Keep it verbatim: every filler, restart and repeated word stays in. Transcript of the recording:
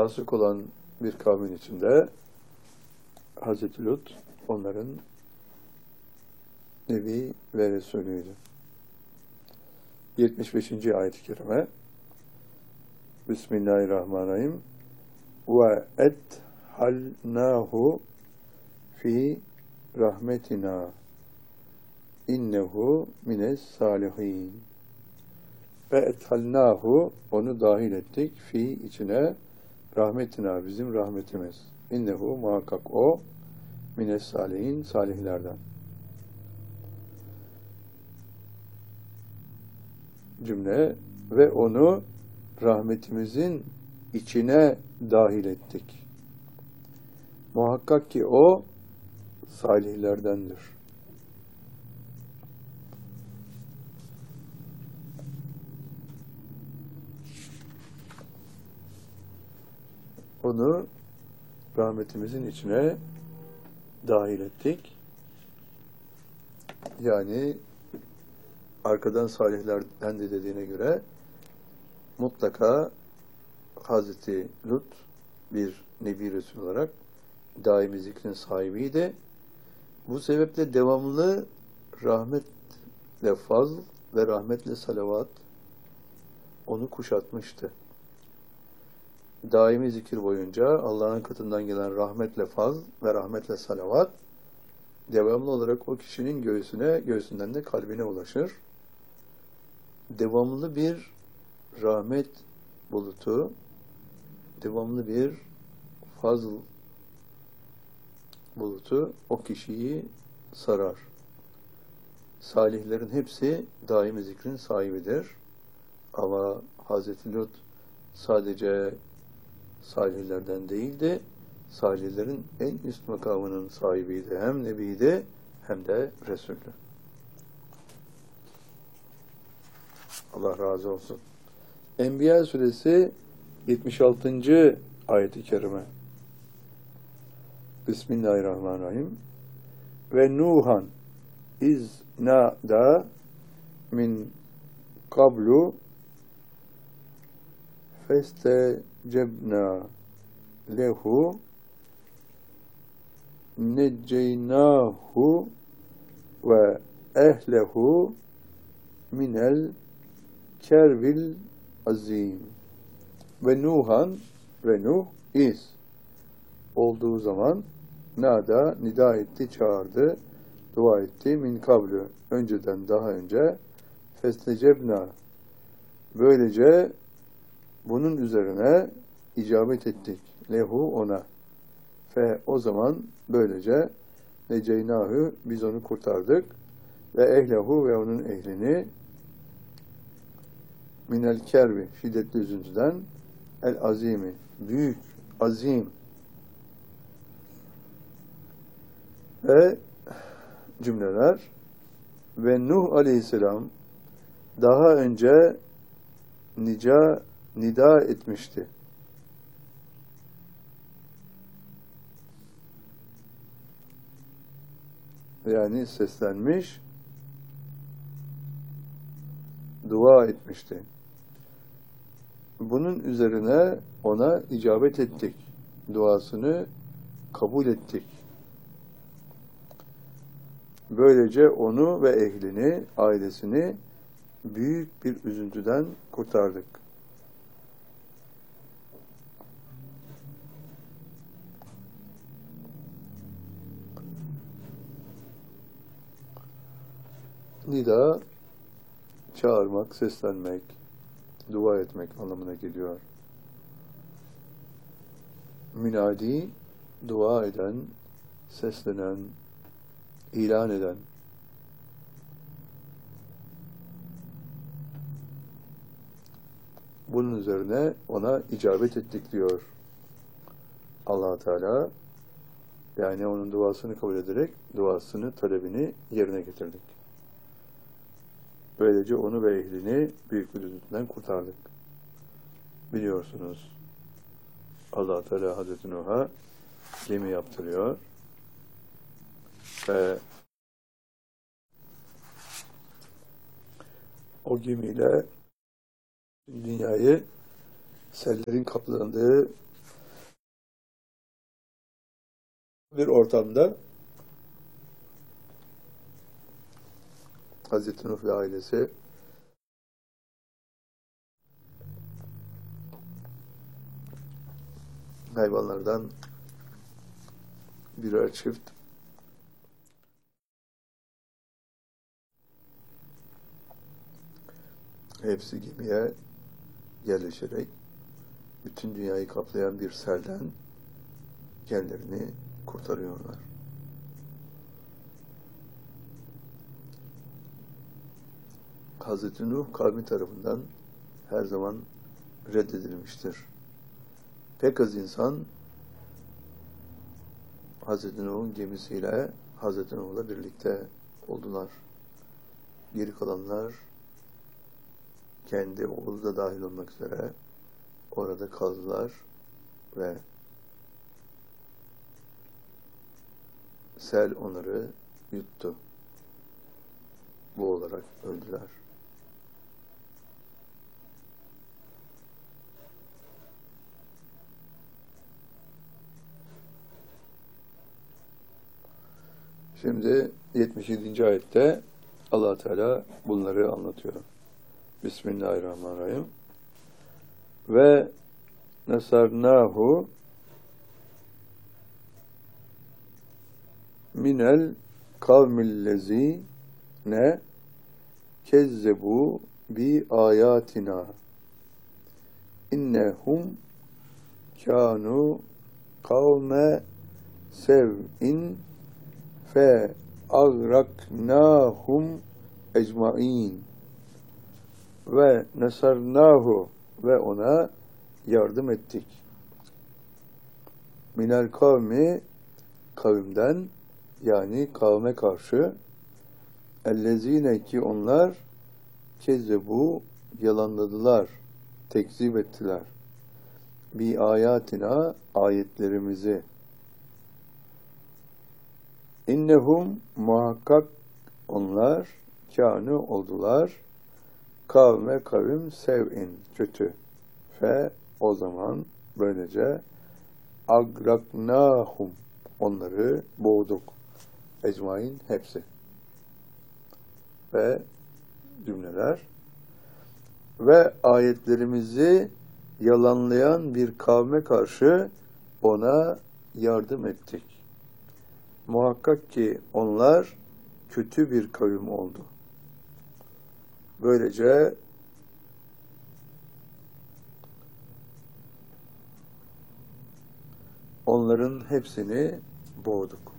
fasık olan bir kavmin içinde Hazreti Lut onların Nebi ve Resulüydü. yetmiş beşinci ayet-i kerime Bismillahirrahmanirrahim ve ethalnahu fi rahmetina innehu mines salihin ve ethalnahu onu dahil ettik fi içine rahmetina bizim rahmetimiz innehu muhakkak o mines salihin salihlerden. Cümle ve onu rahmetimizin içine dahil ettik. Muhakkak ki o salihlerdendir. Onu rahmetimizin içine dahil ettik. Yani arkadan salihlerden de dediğine göre mutlaka Hazreti Lut bir Nebi Resul olarak daimi zikrin sahibiydi. Bu sebeple devamlı rahmetle fazl ve rahmetle salavat onu kuşatmıştı. Daimi zikir boyunca Allah'ın katından gelen rahmetle fazl ve rahmetle salavat devamlı olarak o kişinin göğsüne, göğsünden de kalbine ulaşır. Devamlı bir rahmet bulutu, devamlı bir fazl bulutu o kişiyi sarar. Salihlerin hepsi daimi zikrin sahibidir. Ama Hazreti Lut sadece salihlerden değildi, salihlerin en üst makamının sahibiydi. Hem Nebiydi hem de Resulü. Allah razı olsun. Enbiya suresi yetmiş altıncı ayet-i kerime. Bismillahirrahmanirrahim. Ve Nuhan iz nâdâ min kablu festecebnâ lehu necceynâhu ve ehlehu minel kervil azim. Ve Nuhan ve Nuh iz olduğu zaman nada nida etti, çağırdı, dua etti min kablu önceden daha önce festecebna böylece bunun üzerine icabet ettik lehu ona fe o zaman böylece neceynahu biz onu kurtardık ve ehlehu ve onun ehlini minel kervi şiddetli üzüntüden el azimi büyük azim ve cümleler ve Nuh aleyhisselam daha önce nica nida etmişti. Yani seslenmiş, dua etmişti. Bunun üzerine ona icabet ettik. Duasını kabul ettik. Böylece onu ve ehlini, ailesini büyük bir üzüntüden kurtardık. Nida, çağırmak, seslenmek, dua etmek anlamına geliyor. Münadi, dua eden, seslenen, ilan eden. Bunun üzerine ona icabet ettik diyor Allah Teala. Yani onun duasını kabul ederek duasını, talebini yerine getirdik. Böylece onu ve ehlini büyük bir üzüntüden kurtardık. Biliyorsunuz Allah Teala Hazreti Nuh'a gemi yaptırıyor ve o gemiyle dünyayı sellerin kaplandığı bir ortamda Hazreti Nuh ve ailesi hayvanlardan birer çift hepsi gemiye yerleşerek bütün dünyayı kaplayan bir selden kendilerini kurtarıyorlar. Hazreti Nuh kavmi tarafından her zaman reddedilmiştir. Pek az insan Hazreti Nuh'un gemisiyle Hazreti Nuh'la birlikte oldular. Geri kalanlar kendi oğlu da dahil olmak üzere orada kaldılar ve sel onları yuttu. Boğularak öldüler. Şimdi yetmiş yedinci ayette Allah Teala bunları anlatıyor. Bismillahirrahmanirrahim. Ve nasarnahu minel kavmillezine kezzebu bi ayatina innehum kanu kavme sev'in fe agraknahum ecmain ve nasarnahu ve ona yardım ettik. Minel kavmi kavimden yani kavme karşı ellezine ki onlar kezzebu yalanladılar, tekzip ettiler. Bi ayatina ayetlerimizi. İnnehum muhakkak onlar kânı oldular kavme kavim sev'in kötü. Fe o zaman böylece agraknahum onları boğduk. Ecmain hepsi. Ve cümleler ve ayetlerimizi yalanlayan bir kavme karşı ona yardım ettik. Muhakkak ki onlar kötü bir kavim oldu. Böylece onların hepsini boğduk.